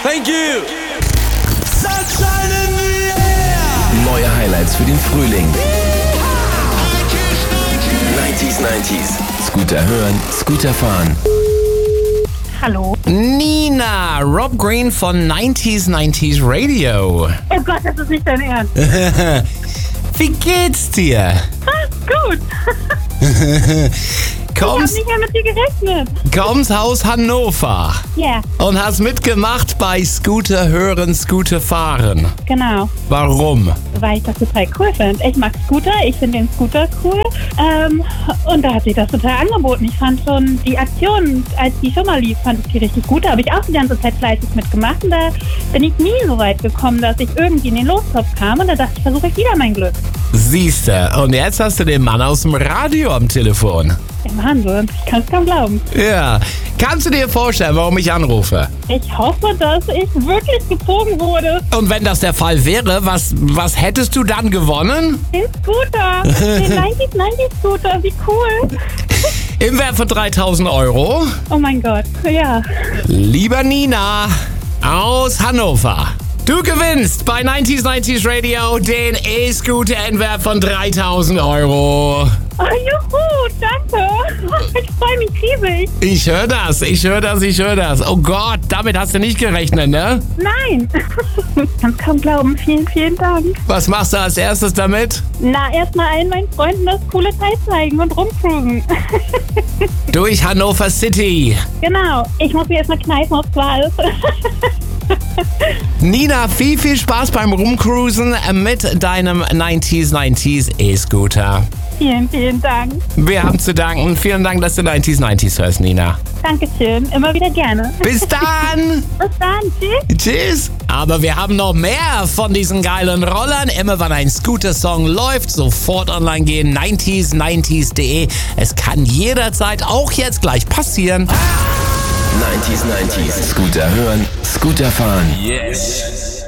Thank you. Sunshine in the air. Neue Highlights für den Frühling. 90s. Scooter hören, Scooter fahren. Hallo. Nina, Rob Green von 90s Radio. Oh Gott, das ist nicht dein Ernst. Wie geht's dir? Gut. Ich habe Kommst, nicht mehr mit dir gerechnet. kommst aus Hannover Ja, und hast mitgemacht bei Scooter hören, Scooter fahren. genau. Warum? Weil ich das total cool finde. Ich mag Scooter, ich finde den Scooter cool. Und da hat sich das total angeboten. Ich fand schon die Aktion, als die schon mal lief, fand ich die richtig gut. Da habe ich auch die ganze Zeit fleißig mitgemacht. Und da bin ich nie so weit gekommen, dass ich irgendwie in den Lostopf kam. Und da dachte ich, versuche ich wieder mein Glück. Siehste, und jetzt hast du den Mann aus dem Radio am Telefon. Ja, Wahnsinn. Ich kann es kaum glauben. Ja, kannst du dir vorstellen, warum ich anrufe? Ich hoffe, dass ich wirklich gezogen wurde. Und wenn das der Fall wäre, was hättest du dann gewonnen? Den Scooter. Den 90s Scooter. Wie cool. Im Wert von 3.000 Euro. Oh mein Gott. Ja. Lieber Nina aus Hannover, du gewinnst bei 90s Radio den E-Scooter im Wert von 3.000 Euro. Oh, juhu, danke. Ich freue mich riesig. Ich höre das. Oh Gott, damit hast du nicht gerechnet, ne? Nein. Ich kann es kaum glauben. Vielen, vielen Dank. Was machst du als erstes damit? Na, erstmal allen meinen Freunden das coole Teil zeigen und rumcruisen. Durch Hannover City. Genau. Ich muss mir erstmal kneifen, ob es wahr ist. Nina, viel Spaß beim Rumcruisen mit deinem 90s E-Scooter. Vielen, vielen Dank. Wir haben zu danken. Vielen Dank, dass du 90s hörst, Nina. Dankeschön. Immer wieder gerne. Bis dann. Bis dann. Tschüss. Tschüss. Aber wir haben noch mehr von diesen geilen Rollern. Immer wenn ein Scooter-Song läuft, sofort online gehen. 90s.de. Es kann jederzeit, auch jetzt gleich passieren. 90s. Scooter hören, Scooter fahren. Yes.